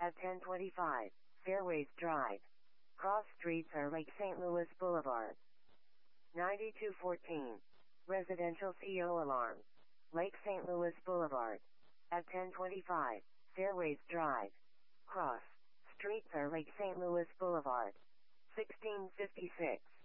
At 10:25, Fairways Drive. Cross streets are Lake St. Louis Boulevard. 9214. Residential CO alarm. Lake St. Louis Boulevard. At 10:25, Fairways Drive. Cross streets are Lake St. Louis Boulevard. 1656.